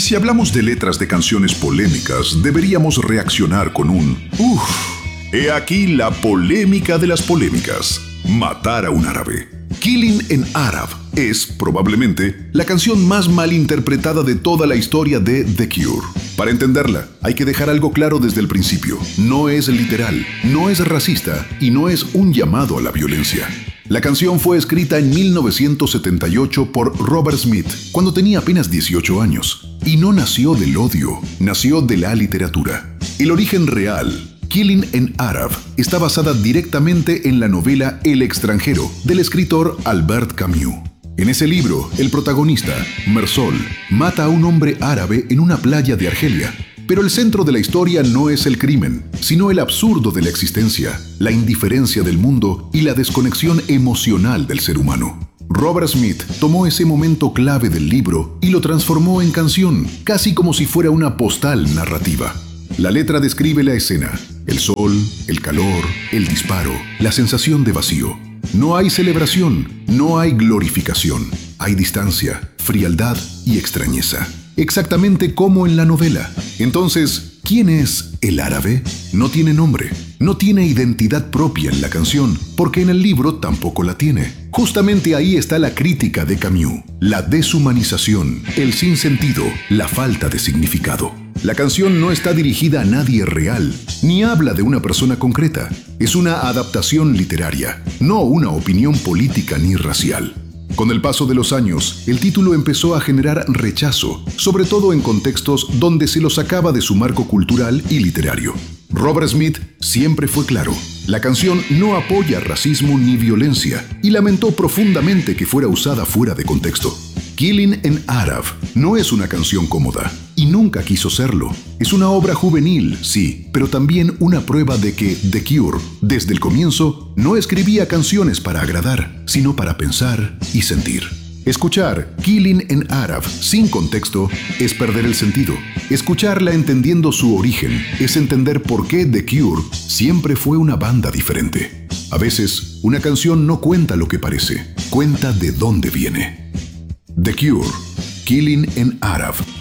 si hablamos de letras de canciones polémicas, deberíamos reaccionar con un ¡Uf! He aquí la polémica de las polémicas. Matar a un árabe. Killing an Arab es, probablemente, la canción más mal interpretada de toda la historia de The Cure. Para entenderla, hay que dejar algo claro desde el principio. No es literal, no es racista y no es un llamado a la violencia. La canción fue escrita en 1978 por Robert Smith, cuando tenía apenas 18 años. Y no nació del odio, nació de la literatura. El origen real, Killing an Arab, está basada directamente en la novela El extranjero, del escritor Albert Camus. En ese libro, el protagonista, Mersol, mata a un hombre árabe en una playa de Argelia. Pero el centro de la historia no es el crimen, sino el absurdo de la existencia, la indiferencia del mundo y la desconexión emocional del ser humano. Robert Smith tomó ese momento clave del libro y lo transformó en canción, casi como si fuera una postal narrativa. La letra describe la escena: el sol, el calor, el disparo, la sensación de vacío. No hay celebración, no hay glorificación. Hay distancia, frialdad y extrañeza. Exactamente como en la novela. Entonces, ¿quién es el árabe? No tiene nombre, no tiene identidad propia en la canción, porque en el libro tampoco la tiene. Justamente ahí está la crítica de Camus, la deshumanización, el sinsentido, la falta de significado. La canción no está dirigida a nadie real, ni habla de una persona concreta. Es una adaptación literaria, no una opinión política ni racial. Con el paso de los años, el título empezó a generar rechazo, sobre todo en contextos donde se lo sacaba de su marco cultural y literario. Robert Smith siempre fue claro: la canción no apoya racismo ni violencia, y lamentó profundamente que fuera usada fuera de contexto. Killing an Arab no es una canción cómoda, y nunca quiso serlo. Es una obra juvenil, sí, pero también una prueba de que The Cure, desde el comienzo, no escribía canciones para agradar, sino para pensar y sentir. Escuchar Killing an Arab sin contexto es perder el sentido. Escucharla entendiendo su origen es entender por qué The Cure siempre fue una banda diferente. A veces, una canción no cuenta lo que parece, cuenta de dónde viene. The Cure, Killing an Arab.